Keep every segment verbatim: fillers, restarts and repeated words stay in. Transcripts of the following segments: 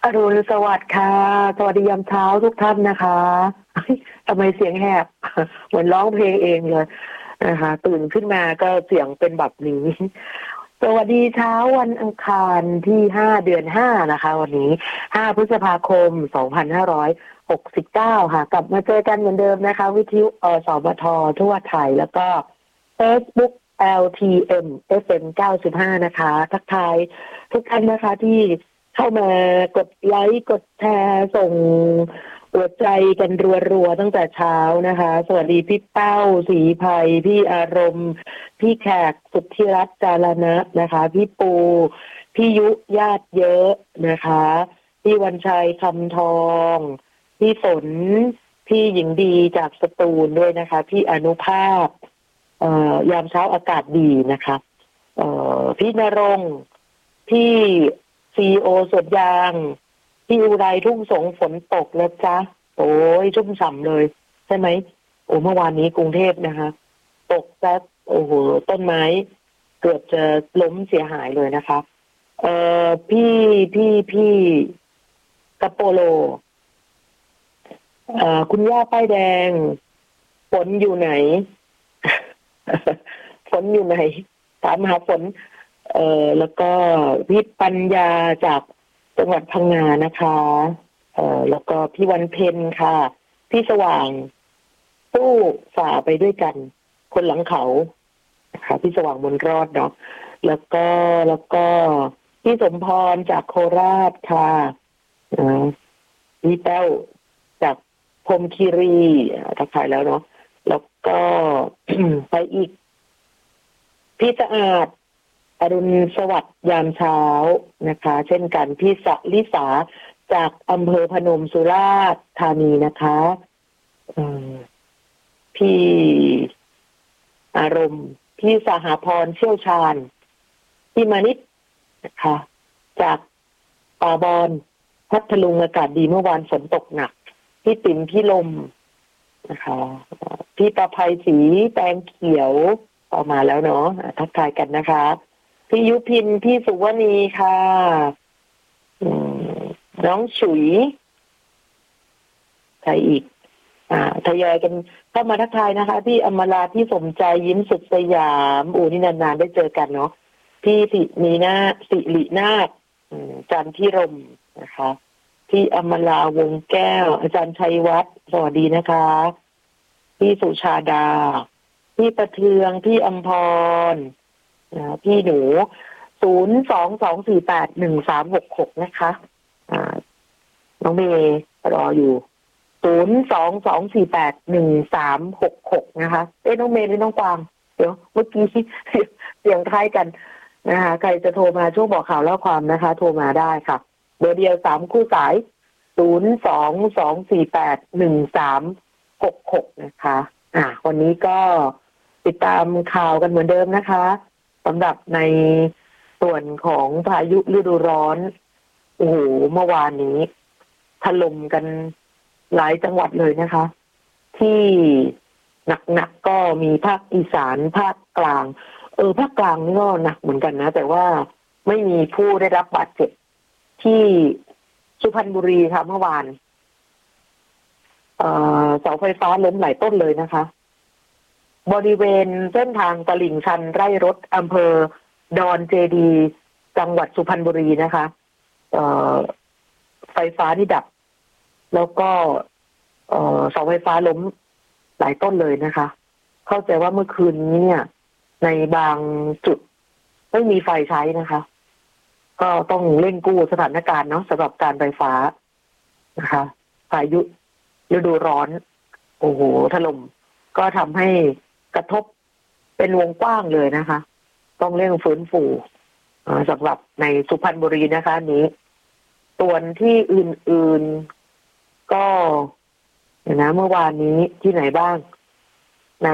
อรุณสวัสดิ์ค่ะสวัสดียามเช้าทุกท่านนะคะทำไมเสียงแหบเหมือนร้องเพลงเองเลยนะคะตื่นขึ้นมาก็เสียงเป็นแบบนี้สวัสดีเช้าวันอังคารที่ห้าเดือนห้านะคะวันนี้ห้าพฤษภาคมสองพันห้าร้อยหกสิบเก้าค่ะกลับมาเจอกันเหมือนเดิมนะคะวิทยุอสมททั่วไทยแล้วก็ Facebook แอล ที เอ็ม เอฟ เอ็ม เก้าสิบห้านะคะทักทายทุกท่านนะคะที่เข้ามากดไลค์กดแชร์ส่งหัวใจกันรัวๆตั้งแต่เช้านะคะสวัสดีพี่เป้าศรีภัยพี่อารมณ์พี่แขกสุทธิรัตน์จารณะนะคะพี่ปูพี่ยุญาติเยอะนะคะพี่วันชัยคำทองพี่ฝนพี่หญิงดีจากสตูลด้วยนะคะพี่อนุภาพเอ่อยามเช้าอากาศดีนะคะเอ่อพี่ณรงค์พี่ซีโอสวนยางที่อุไรทุ่งสงฝนตกแล้วจ้ะโอ้ยชุ่มฉ่ำเลยใช่ไหมโอ้เมื่อวานนี้กรุงเทพนะคะตกซะโอ้โหต้นไม้เกือบจะล้มเสียหายเลยนะคะเอ่อพี่พี่พี่กระโปโลเอ่อคุณย่าป้ายแดงฝนอยู่ไหน ฝนอยู่ไหนถามหาฝนเอ่อแล้วก็พี่ปัญญาจากจังหวัดพังงานะคะเอ่อแล้วก็พี่วันเพ็ญค่ะพี่สว่างสู้ฝ่าไปด้วยกันคนหลังเขาค่ะพี่สว่างมนรอดเนาะแล้วก็แล้วก็พี่สมพรจากโคราชค่ะพี่แป้วจากพรหมคีรีทักทายแล้วเนาะแล้วก็ ไปอีกพี่สะอาดอรุณสวัสดิ์ยามเช้านะคะเช่นกันพี่สลิสาจากอำเภอพนมสุราษฎร์ธานีนะคะพี่อารมณ์พี่สหพรเชี่ยวชาญพี่มานิดนะคะจากป่าบอนพัทลุงอากาศดีเมื่อวานฝนตกหนักพี่ติ๋มพี่ลมนะคะพี่ประภัยศรีแตงเขียวออกมาแล้วเนาะทักทายกันนะคะพี่ยุพินพี่สุวรรณีค่ะน้องฉุยใครอีกอ่าทยอยกันเข้ามาทักทายนะคะพี่อมราพี่สมใจยิ้มสุดสยามอูนี่นานๆได้เจอกันเนาะพี่สิมีนาสิรินาถจันทิรมนะคะพี่อมราวงแก้วอาจารย์ชัยวัฒน์สวัสดีนะคะพี่สุชาดาพี่ประเทืองพี่อมพรนะพี่หนูศูนย์สองสองสี่แปดหนึ่งสามหกหกนะคะอ่าน้องเมย์รออยู่ศูนย์สองสองสี่แปดหนึ่งสามหกหกนะคะเอ้น้องเมย์หรือน้องกวางเดี๋ยวเมื่อกี้เสียงคล้ายกันนะคะใครจะโทรมาช่วงบอกข่าวเล่าความนะคะโทรมาได้ค่ะเบอร์เดียวสามคู่สายศูนย์สองสองสี่แปดหนึ่งสามหกหกนะคะอ่าวันนี้ก็ติดตามข่าวกันเหมือนเดิมนะคะสำหรับในส่วนของพายุฤดูร้อนโอ้โหเมื่อวานนี้ถล่มกันหลายจังหวัดเลยนะคะที่หนักๆก็มีภาคอีสานภาคกลางเออภาคกลางนี่ก็หนักเหมือนกันนะแต่ว่าไม่มีผู้ได้รับบาดเจ็บที่สุพรรณบุรีค่ะเมื่อวานเอ่อเสาไฟฟ้าล้มหลายต้นเลยนะคะบริเวณเส้นทางตลิ่งชันไร่รถอำเภอดอนเจดีจังหวัดสุพรรณบุรีนะคะเอ่อไฟฟ้านี่ดับแล้วก็เอ่อเสาไฟฟ้าล้มหลายต้นเลยนะคะเข้าใจว่าเมื่อคืนนี้เนี่ยในบางจุดไม่มีไฟใช้นะคะก็ต้องเร่งกู้สถานการณ์เนาะสำหรับการไฟฟ้านะคะพายุฤดูร้อนโอ้โหถล่มก็ทำให้กระทบเป็นวงกว้างเลยนะคะต้องเร่งฟื้นฟูสำหรับในสุพรรณบุรีนะคะนี้ส่วนที่อื่นๆก็นะเมื่อวานนี้ที่ไหนบ้างใน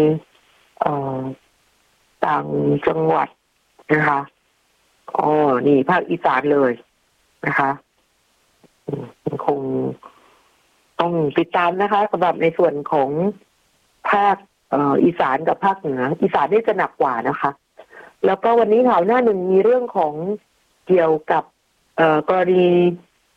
ต่างจังหวัดนะคะอ๋อนี่ภาคอีสานเลยนะคะคงต้องติดตามนะคะสำหรับในส่วนของภาคอีสานกับภาคเหนืออีสานนี่จะหนักกว่านะคะแล้วก็วันนี้ข่าวหน้าหนึ่งมีเรื่องของเกี่ยวกับกรณี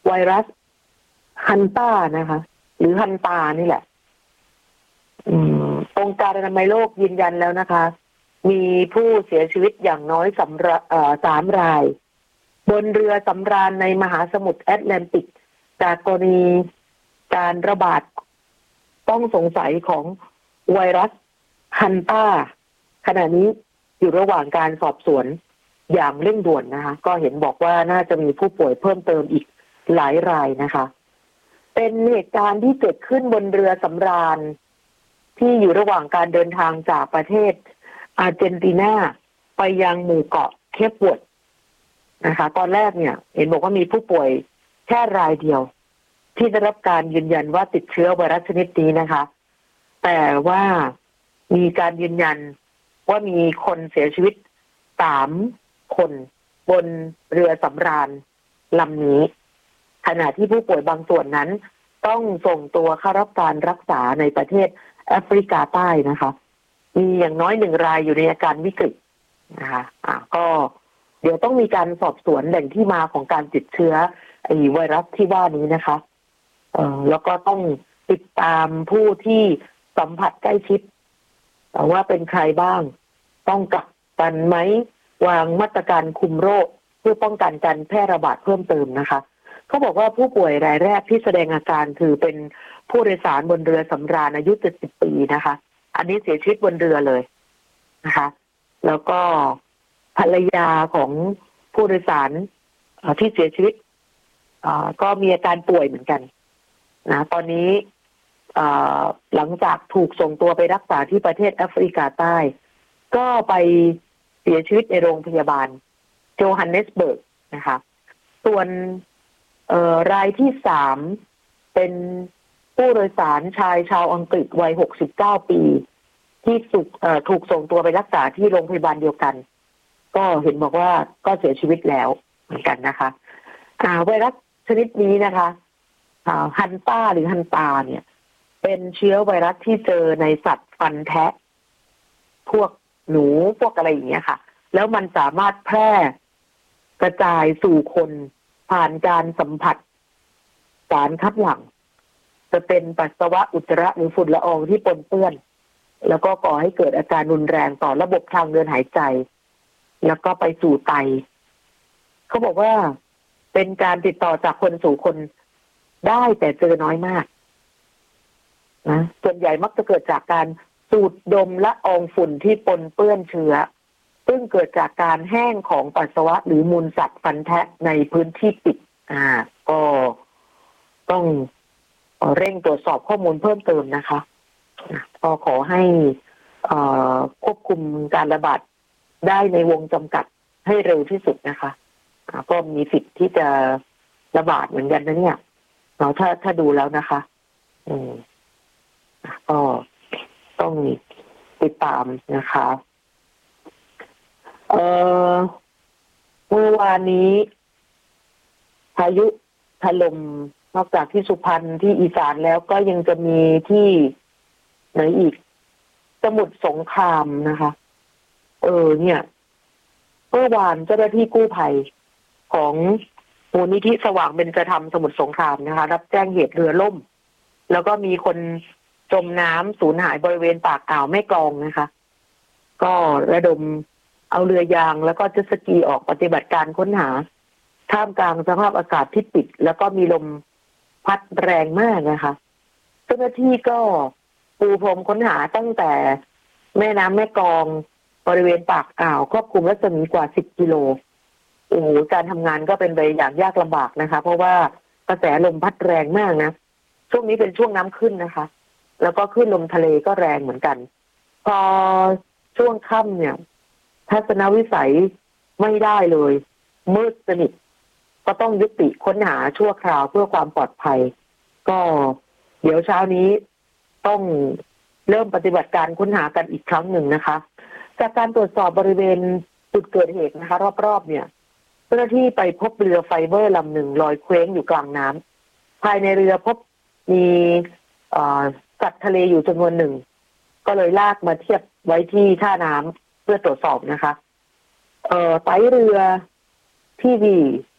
ไวรัสฮันต้านะคะหรือฮันตานี่แหละอืมองค์การอนามัยโลกยืนยันแล้วนะคะมีผู้เสียชีวิตอย่างน้อยสำราเอ่อสามรายบนเรือสำราญในมหาสมุทรแอตแลนติกจากกรณีการระบาดต้องสงสัยของไวรัสฮันต้าขณะนี้อยู่ระหว่างการสอบสวนอย่างเร่งด่วนนะคะก็เห็นบอกว่าน่าจะมีผู้ป่วยเพิ่มเติมอีกหลายรายนะคะเป็นเหตุการณ์ที่เกิดขึ้นบนเรือสำราญที่อยู่ระหว่างการเดินทางจากประเทศอาร์เจนตินาไปยังหมู่เกาะเคปเวิร์ดนะคะตอนแรกเนี่ยเห็นบอกว่ามีผู้ป่วยแค่รายเดียวที่ได้รับการยืนยันว่าติดเชื้อไวรัสชนิดนี้นะคะแต่ว่ามีการยืนยันว่ามีคนเสียชีวิตสามคนบนเรือสำราญลำนี้ขณะที่ผู้ป่วยบางส่วนนั้นต้องส่งตัวเข้ารับการรักษาในประเทศแอฟริกาใต้นะคะมีอย่างน้อยหนึ่งรายอยู่ในอาการวิกฤตนะคะอ่าก็เดี๋ยวต้องมีการสอบสวนแหล่งที่มาของการติดเชื้อไอ้ไวรัสที่ว่านี้นะคะเอ่อแล้วก็ต้องติดตามผู้ที่สัมผัสใกล้ชิดว่าเป็นใครบ้างต้องกักกันไหมวางมาตรการคุมโรคเพื่อป้องกันการแพร่ระบาดเพิ่มเติมนะคะเขาบอกว่าผู้ป่วยรายแรกที่แสดงอาการคือเป็นผู้โดยสารบนเรือสำราญอายุเจ็ดสิบปีนะคะอันนี้เสียชีวิตบนเรือเลยนะคะแล้วก็ภรรยาของผู้โดยสารที่เสียชีวิตก็มีอาการป่วยเหมือนกันนะตอนนี้หลังจากถูกส่งตัวไปรักษาที่ประเทศแอฟริกาใต้ก็ไปเสียชีวิตในโรงพยาบาลโจฮันเนสเบิร์กนะคะส่วนรายที่สามเป็นผู้โดยสารชายชาวอังกฤษวัยหกสิบเก้าปีที่ถูกถูกส่งตัวไปรักษาที่โรงพยาบาลเดียวกันก็เห็นบอกว่าก็เสียชีวิตแล้วเหมือนกันนะคะไวรัสชนิดนี้นะคะฮันต้าหรือฮันตาเนี่ยเป็นเชื้อไวรัสที่เจอในสัตว์ฟันแทะพวกหนูพวกอะไรอย่างเงี้ยค่ะแล้วมันสามารถแพร่กระจายสู่คนผ่านการสัมผัสสารคัดหลั่งจะเป็นปัสสาวะอุจจาระหรือฝุ่นละอองที่ปนเปื้อนแล้วก็ก่อให้เกิดอาการรุนแรงต่อระบบทางเดินหายใจแล้วก็ไปสู่ไตเขาบอกว่าเป็นการติดต่อจากคนสู่คนได้แต่เจอน้อยมากนะส่วนใหญ่มักจะเกิดจากการสูดดมละอองฝุ่นที่ปนเปื้อนเชื้อซึ่งเกิดจากการแห้งของปัสสาวะหรือมูลสัตว์ฟันแทะในพื้นที่ปิดอ่าก็ต้องเร่งตรวจสอบข้อมูลเพิ่มเติมนะคะก็ขอให้ควบคุมการระบาดได้ในวงจำกัดให้เร็วที่สุดนะคะก็มีสิทธิ์ที่จะระบาดเหมือนกันนะเนี่ยเราถ้าถ้าดูแล้วนะคะอืมก็ต้องติดตามนะคะเอ่อเมื่อวานนี้พายุถล่มนอกจากที่สุพรรณที่อีสานแล้วก็ยังจะมีที่ไหนอีกสมุทรสงครามนะคะเออเนี่ยเมื่อวานเจ้าหน้าที่กู้ภัยของมูลนิธิสว่างเบญจธรรมสมุทรสงครามนะคะรับแจ้งเหตุเรือล่มแล้วก็มีคนจมน้ำสูญหายบริเวณปากอ่าวแม่กลองนะคะก็ระดมเอาเรือยางแล้วก็เจ็ตสกีออกปฏิบัติการค้นหาท่ามกลางสภาพอากาศที่ปิดแล้วก็มีลมพัดแรงมากนะคะเจ้าหน้าที่ก็ปูพรมค้นหาตั้งแต่แม่น้ำแม่กลองบริเวณปากอ่าวครอบคลุมรัศมีกว่าสิบกิโลโอ้โหการทำงานก็เป็นไปอย่างยากลำบากนะคะเพราะว่ากระแสลมพัดแรงมากนะช่วงนี้เป็นช่วงน้ำขึ้นนะคะแล้วก็คลื่นลมทะเลก็แรงเหมือนกันพอช่วงค่ำเนี่ยทัศนวิสัยไม่ได้เลยมืดสนิทก็ต้องยุติค้นหาชั่วคราวเพื่อความปลอดภัยก็เดี๋ยวเช้านี้ต้องเริ่มปฏิบัติการค้นหากันอีกครั้งหนึ่งนะคะจากการตรวจสอบบริเวณจุดเกิดเหตุนะคะรอบๆเนี่ยเจ้าหน้าที่ไปพบเรือไฟเบอร์ลำหนึ่งลอยเคว้งอยู่กลางน้ำภายในเรือพบมีสัตว์ทะเลอยู่จำนวนหนึ่งก็เลยลากมาเทียบไว้ที่ท่าน้ำเพื่อตรวจสอบนะคะเอ่อไตเรือที่วี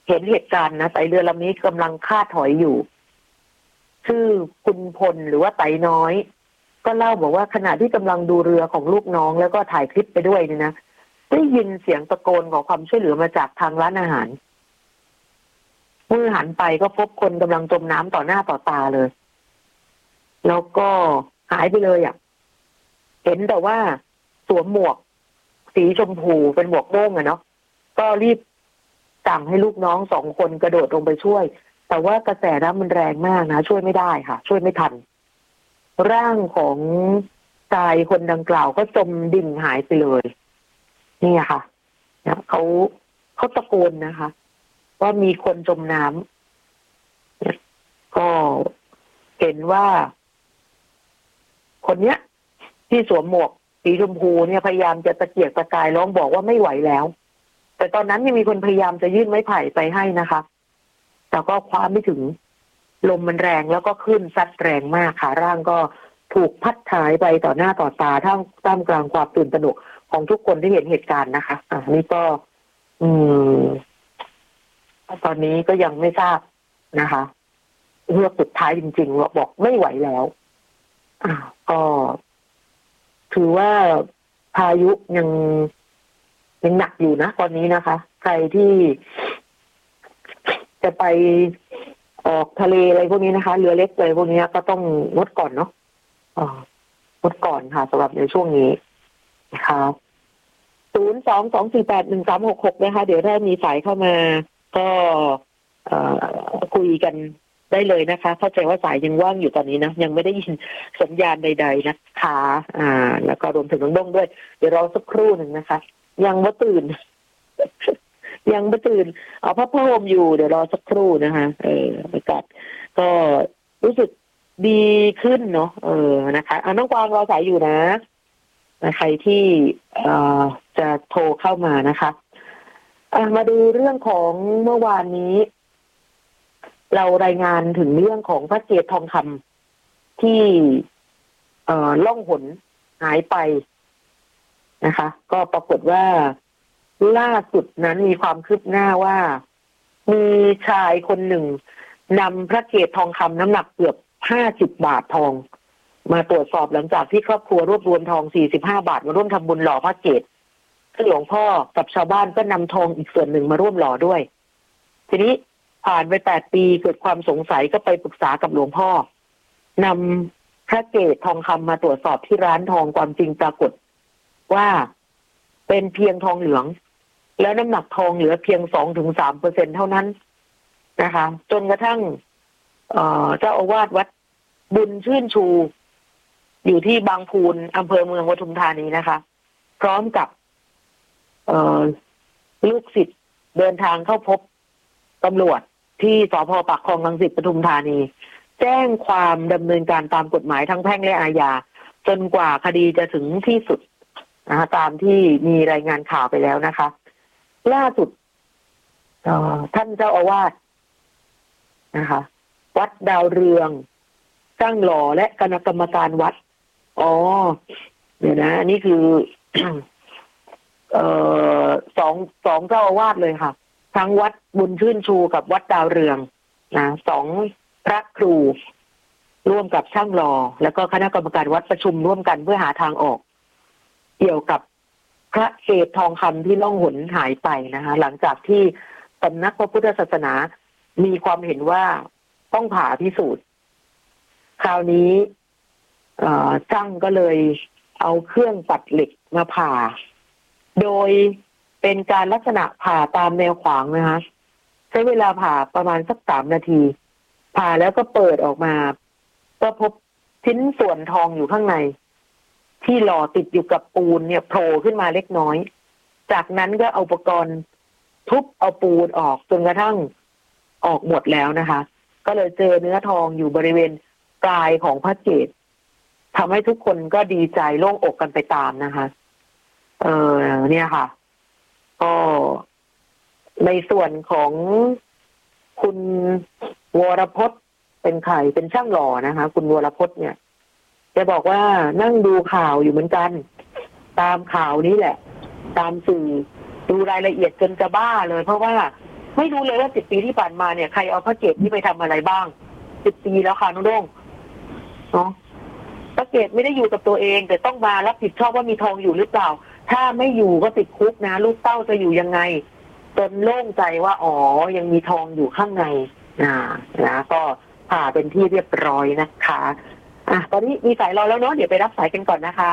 เห็นเหตุการณ์นะไตเรือลำนี้กำลังคาดถอยอยู่ชื่อคุณพลหรือว่าไตน้อยก็เล่าบอกว่าขณะที่กำลังดูเรือของลูกน้องแล้วก็ถ่ายคลิปไปด้วยเนี่ยนะได้ยินเสียงตะโกนขอความช่วยเหลือมาจากทางร้านอาหารเมื่อหันไปก็พบคนกำลังจมน้ำต่อหน้าต่อตาเลยแล้วก็หายไปเลยอ่ะเห็นแต่ว่าสวมหมวกสีชมพูเป็นหมวกโม่งอะเนาะก็รีบสั่งให้ลูกน้องสองคนกระโดดลงไปช่วยแต่ว่ากระแสน้ำมันแรงมากนะช่วยไม่ได้ค่ะช่วยไม่ทันร่างของชายคนดังกล่าวก็จมดิ่งหายไปเลยนี่ค่ะเขาเขาตะโกนนะคะว่ามีคนจมน้ำก็เห็นว่าคนเนี้ยที่สวมหมวกสีชมพูเนี่ยพยายามจะตะเกียกตะกายร้องบอกว่าไม่ไหวแล้วแต่ตอนนั้นยังมีคนพยายามจะยื่นไม้ไผ่ไปให้นะคะแต่ก็คว้าไม่ถึงลมมันแรงแล้วก็ขึ้นซัดแรงมากค่ะร่างก็ถูกพัดหายไปต่อหน้าต่อตาท่ามท่ามกลางความตื่นตระหนกของทุกคนที่เห็นเหตุการณ์นะคะอ่านี่ก็อืมตอนนี้ก็ยังไม่ทราบนะคะเรื่องสุดท้ายจริงๆว่าบอกไม่ไหวแล้วอ่าก็ถือว่าพายุยังยังหนักอยู่นะตอนนี้นะคะใครที่จะไปออกทะเลอะไรพวกนี้นะคะเรือเล็กอะไรพวกนี้ก็ต้องงดก่อนเนาะงดก่อนค่ะสำหรับในช่วงนี้นะคะศูนย์สองสองสี่แปดหนึ่งสามหกหกนะคะเดี๋ยวถ้ามีสายเข้ามาก็คุยกันได้เลยนะคะเข้าใจว่าสายยังว่างอยู่ตอนนี้นะยังไม่ได้ยินสัญญาณใดๆนะคะอ่าแล้วก็รวมถึงน้องด้งด้วยเดี๋ยวรอสักครู่หนึ่งนะคะยังไม่ตื่น ยังไม่ตื่นเอาพับผ้าห่มอยู่เดี๋ยวรอสักครู่นะคะเอออากาศก็รู้สึกดีขึ้นเนาะเออนะคะเอาน้องกวางรอสายอยู่นะใครที่เอ่อจะโทรเข้ามานะคะอ่ะมาดูเรื่องของเมื่อวานนี้เรารายงานถึงเรื่องของพระเกศทองคำที่เอ่อล่องหนหายไปนะคะก็ปรากฏว่าล่าสุดนั้นมีความคืบหน้าว่ามีชายคนหนึ่งนำพระเกศทองคำน้ำหนักเกือบห้าสิบบาททองมาตรวจสอบหลังจากที่ครอบครัวรวบรวมทองสี่สิบห้าบาทมาร่วมทำบุญหล่อพระเกศหลวงพ่อกับชาวบ้านก็นำทองอีกส่วนหนึ่งมาร่วมหล่อด้วยทีนี้ผ่านไปแปดปีเกิดความสงสัยก็ไปปรึกษากับหลวงพ่อนำพระเกศทองคำมาตรวจสอบที่ร้านทองความจริงปรากฏว่าเป็นเพียงทองเหลืองแล้วน้ำหนักทองเหลือเพียง สองถึงสามเปอร์เซ็นต์ เท่านั้นนะคะจนกระทั่งเอ่อเจ้าอาวาสวัดบุญชื่นชูอยู่ที่บางพูนอำเภอเมืองปทุมธานีนะคะพร้อมกับเอ่อลูกศิษย์เดินทางเข้าพบตำรวจที่สภ.ปากคลองรังสิตปทุมธานีแจ้งความดำเนินการตามกฎหมายทั้งแพ่งและอาญาจนกว่าคดีจะถึงที่สุดนะคะตามที่มีรายงานข่าวไปแล้วนะคะล่าสุดท่านเจ้าอาวาสนะคะวัดดาวเรืองช่างหล่อและคณะกรรมการวัดอ๋อเดี๋ยวนะนี่คือ เอ่อสองสองเจ้าอาวาสเลยค่ะทั้งวัดบุญชื่นชูกับวัดดาวเรืองนะสองพระครูร่วมกับช่างหล่อแล้วก็คณะกรรมการวัดประชุมร่วมกันเพื่อหาทางออกเกี่ยวกับพระเกศทองคำที่ล่องหนหายไปนะคะหลังจากที่สำนักพระพุทธศาสนามีความเห็นว่าต้องผ่าพิสูจน์คราวนี้ช่างก็เลยเอาเครื่องตัดเหล็กมาผ่าโดยเป็นการลักษณะผ่าตามแนวขวางนะคะใช้เวลาผ่าประมาณสักสามนาทีผ่าแล้วก็เปิดออกมาก็พบชิ้นส่วนทองอยู่ข้างในที่หล่อติดอยู่กับปูนเนี่ยโผล่ขึ้นมาเล็กน้อยจากนั้นก็เอาอุปกรณ์ทุบเอาปูนออกจนกระทั่งออกหมดแล้วนะคะก็เลยเจอเนื้อทองอยู่บริเวณปลายของพระเกศทำให้ทุกคนก็ดีใจโล่งอกกันไปตามนะคะเออเนี่ยค่ะก็ในส่วนของคุณวรพจน์เป็นใครเป็นช่างหล่อนะคะคุณวรพจน์เนี่ยแกบอกว่านั่งดูข่าวอยู่เหมือนกันตามข่าวนี้แหละตามสื่อดูรายละเอียดจนจะบ้าเลยเพราะว่าไม่รู้เลยว่าสิบปีที่ผ่านมาเนี่ยใครเอาพระเกศนี่ไปทำอะไรบ้างสิบปีแล้วค่ะน้องโด่งเนาะพระเกศไม่ได้อยู่กับตัวเองแต่ต้องมารับผิดชอบว่ามีทองอยู่หรือเปล่าถ้าไม่อยู่ก็ติดคุกนะลูกเต้าจะอยู่ยังไงจนโล่งใจว่าอ๋อยังมีทองอยู่ข้างในนะนะก็ผ่าเป็นที่เรียบร้อยนะคะอ่ะตอนนี้มีสายรอแล้วเนาะเดี๋ยวไปรับสายกันก่อนนะคะ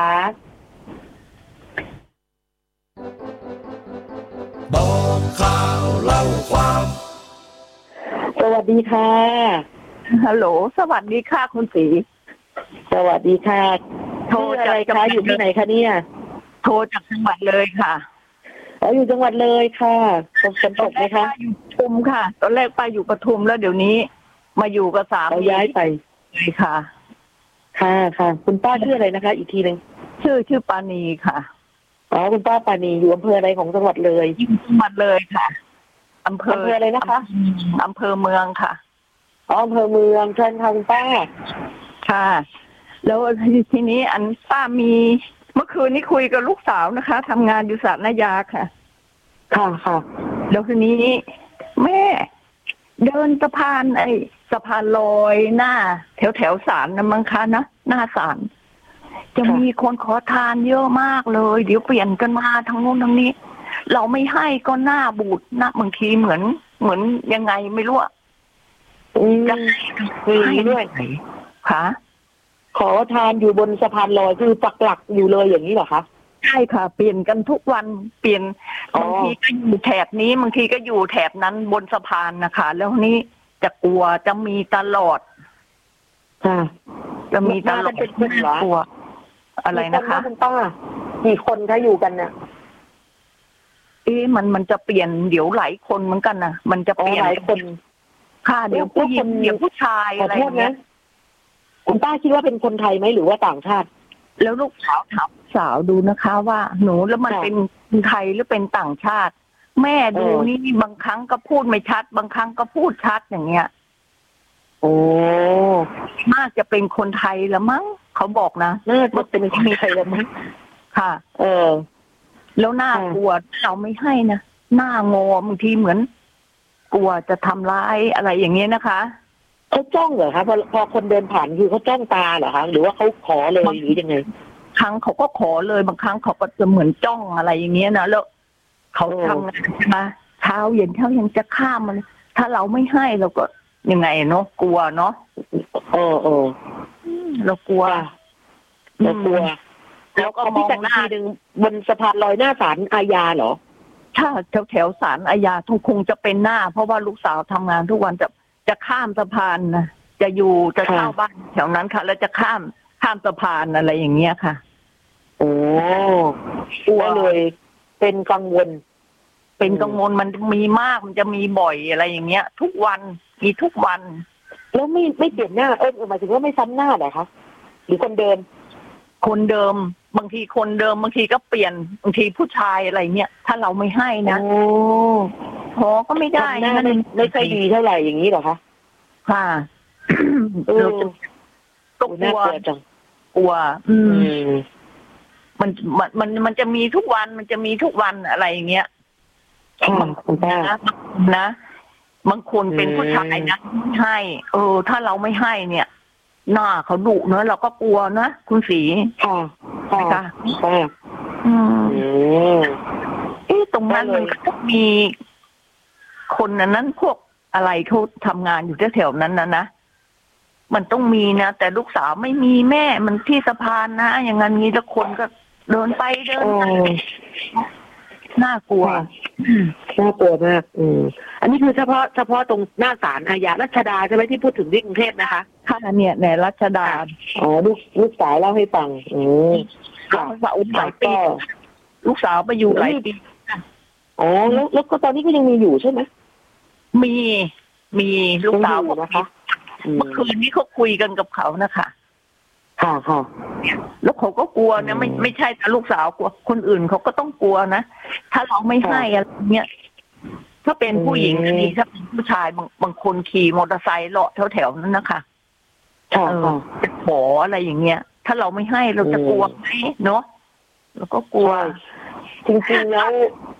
บอกข่าวเล่าความสวัสดีค่ะฮัลโหลสวัสดีค่ะคุณศรีสวัสดีค่ะโทรอะไรคะอยู่ที่ไหนคะเนี่ยโทรจากจังหวัดเลยค่ะอ๋ออยู่จังหวัดเลยค่ะฝนตกไหมคะอยู่ปทุมค่ะตอนแรกไปอยู่ปทุมแล้วเดี๋ยวนี้มาอยู่กับสามีเขาย้ายไปเลยค่ะค่ะค่ะคุณป้าชื่ออะไรนะคะอีกทีนึงชื่อชื่อปานีค่ะอ๋อคุณป้าปานีอยู่อำเภออะไรของจังหวัดเลยจังหวัดเลยค่ะอำเภออะไรนะคะอำเภอเมืองค่ะอ๋ออำเภอเมืองเชิญค่ะคุณป้าค่ะแล้วทีนี้อันป้ามีเมื่อคืนนี้คุยกับลูกสาวนะคะทำงานอยู่ศาลนายาค่ะค่ะค่ะแล้วทีนี้แม่เดินสะพานไอ้สะพานลอยหน้าแถวแถวศาลนะมั้งคะนะหน้าศาลจะมีคนขอทานเยอะมากเลยเดี๋ยวเปลี่ยนกันมาทั้งนู้นทั้งนี้เราไม่ให้ก็หน้าบูดหน้าบางทีเหมือนเหมือนยังไงไม่รู้อ่ะจะให้ด้วยค่ะขอทานอยู่บนสะพานลอยคือปักหลักอยู่เลยอย่างนี้เหรอคะใช่ค่ะเปลี่ยนกันทุกวันเปลี่ยนบางทีก็อยู่แถบนี้บางทีก็อยู่แถบนั้นบนสะพานนะคะแล้วนี้จะกลัวจะมีตลอดค่ะจะมีตลอดเป็นคนกลัวอะไรนะคะคุณป้ากี่คนคะอยู่กันเนี่ยเอ๊ะมันมันจะเปลี่ยนเดี๋ยวหลายคนเหมือนกันนะมันจะเปลี่ยนหลายคนค่ะเดี๋ยวผู้หญิงเดี๋ยวผู้ชายอะไรอย่างเงี้ยคุณป้าคิดว่าเป็นคนไทยไหมหรือว่าต่างชาติแล้วลูกสาวถามสาวดูนะคะว่าหนูแล้วมันเป็นคนไทยหรือเป็นต่างชาติแม่ดูนี่บางครั้งก็พูดไม่ชัดบางครั้งก็พูดชัดอย่างเงี้ยโอ้มากจะเป็นคนไทยละมั้งเขาบอกนะน่าจะเป็นคนไทยละมั้งค่ะเออแล้วหน้ากลัวเราไม่ให้นะหน้างอบางทีเหมือนกลัวจะทำร้ายอะไรอย่างเงี้ยนะคะเขาจ้องเหรอคะพอพอคนเดินผ่านคือเขาจ้องตาเหรอคะหรือว่าเขาขอเลยหรือยังไงครั้งเขาก็ขอเลยบางครั้งเขาก็จะเหมือนจ้องอะไรอย่างเงี้ยนะแล้วเขาทำงานมาเช้าเย็นเช้ายังจะข้ามมันถ้าเราไม่ให้เราก็ยังไงเนาะกลัวเนาะเออเออเรากลัวเรากลัวแล้วก็มองหน้าดึงบนสะพานลอยหน้าศาลอาญาเหรอถ้าแถวแถวศาลอาญาทุกคงจะเป็นหน้าเพราะว่าลูกสาวทำงานทุกวันจะจะข้ามสะพานนะจะอยู่จะเช่าบ้านแถวนั้นค่ะแล้วจะข้ามข้ามสะพานอะไรอย่างเงี้ยค่ะโอ้กลัวเลยเป็นกังวลเป็นกังวลมันมีมากมันจะมีบ่อยอะไรอย่างเงี้ยทุกวันมีทุกวันแล้วไม่ไม่เปลี่ยนหน้าเออหมายถึงว่าไม่ซ้ำหน้าเหรอคะหรือคนเดิมคนเดิมบางทีคนเดิมบางทีก็เปลี่ยนบางทีผู้ชายอะไรเงี้ยถ้าเราไม่ให้นะโอ้โหก็ไม่ได้นะไม่ค่อยดีเท่าไหร่อย่างนี้เหรอคะค่ะเออก็กลัวจังกลัวอืมมันมันมันมันจะมีทุกวันมันจะมีทุกวันอะไรอย่างเงี้ยบางคนนะนะบางคนเป็นผู้ชายนะให้เออถ้าเราไม่ให้เนี่ยหน้าเขาดุเนอะเราก็กลัวนะคุณศรีค่ะค่ะค่ะอืมเอ๊ะตรงนั้นมันก็มีคนนั้นนั้นพวกอะไรเขาทำงานอยู่แถวๆนั้นนะนะมันต้องมีนะแต่ลูกสาวไม่มีแม่มันที่สะพานนะอย่างงั้นนี้แล้วคนก็เดินไปเดินไปน่ากลัวน่ากลัวมากอืมอันนี้คือเฉพาะเฉพาะตรงหน้าศาลอาญารัชดาใช่ไหมที่พูดถึงที่กรุงเทพนะคะค่ะเนี่ยในรัชดาอ๋อลูกลูกสาวเล่าให้ฟังอืมค่ะสาวหลายปีลูกสาวไปอยู่หลายปีอ๋อแล้วแล้วก็ตอนนี้ก็ยังมีอยู่ใช่ไหมมีมีลูกสาวนะคะเมื่อคืนนี้เขาคุยกันกับเขานะคะค่ะค่ะแล้วเขาก็กลัวนะไม่ไม่ใช่แต่ลูกสาวกลัวคนอื่นเขาก็ต้องกลัวนะถ้าเราไม่ให้อะไรเงี้ยถ้าเป็นผู้หญิงนี่ถ้าเป็นผู้ชายบางบางคนขี่มอเตอร์ไซค์เลาะแถวๆนั้นนะคะเออจะขออะไรอย่างเงี้ยถ้าเราไม่ให้เราจะกลัวไหมเนาะเราก็กลัวจริงๆแล้ว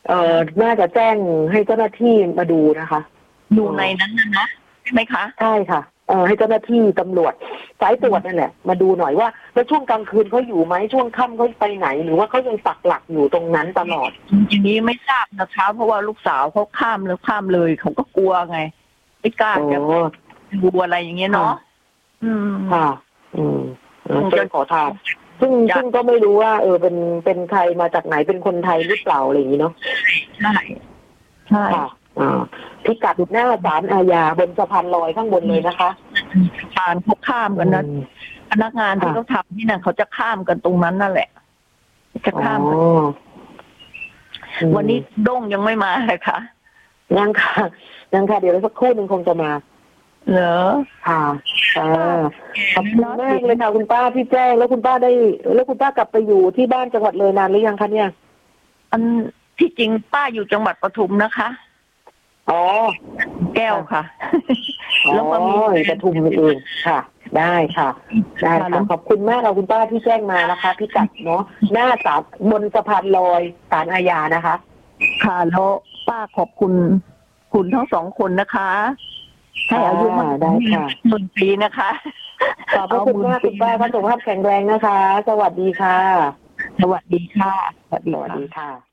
เอ่อน่าจะแจ้งให้เจ้าหน้าที่มาดูนะคะอยู่ในนั้นนะนะใช่ไหมคะใช่ค่ะเออให้เจ้าหน้าที่ตำรวจสายตรวจนั่นแหละมาดูหน่อยว่าแล้วช่วงกลางคืนเขาอยู่ไหมช่วงค่ำเขาไปไหนหรือว่าเขายังปักหลักอยู่ตรงนั้นตลอดอย่างนี้ไม่ทราบนะคะเพราะว่าลูกสาวเขาข้ามแล้วข้ามเลยเขาก็กลัวไงไม่กล้าจะดูอะไรอย่างเงี้ยเนาะอืมค่ะอืมจะขอทานซึ่งซึ่งก็ไม่รู้ว่าเออเป็นเป็นใครมาจากไหนเป็นคนไทยหรือเปล่าอะไรอย่างนี้เนาะใช่ใช่ค่ะอ่าพิกัดหน้าศาลอาญาบนสะพานลอยข้างบนเลยนะคะสะพานเขาข้ามกันนะพนักงานที่เขาทำที่นั่นเขาจะข้ามกันตรงนั้นนั่นแหละจะข้ามกันวันนี้ด้งยังไม่มาเลยค่ะยังค่ะยังค่ะเดี๋ยวสักครู่หนึ่งคงจะมาเหรอค่ะอ่าขอบคุณมากเลยค่ะคุณป้าพี่แจ้งแล้วคุณป้าได้แล้วคุณป้ากลับไปอยู่ที่บ้านจังหวัดเลยนานหรือยังคะเนี่ยอันที่จริงป้าอยู่จังหวัดปทุมนะคะอ๋อแก้วค่ะแล้วก็มีปทุมเองค่ะได้ค่ะได้ค่ะขอบคุณมากค่ะคุณป้าที่แจ้งมานะคะพี่กัดเนาะหน้าศาลบนสะพานลอยศาลอาญานะคะค่ะแล้วป้าขอบคุณคุณทั้งสองคนนะคะให้อายุมั่นได้ค่ะหนึ่งปีนะคะขอบคุณมากคุณป้าสุขภาพแข็งแรงนะคะสวัสดีค่ะสวัสดีค่ะสวัสดีค่ะ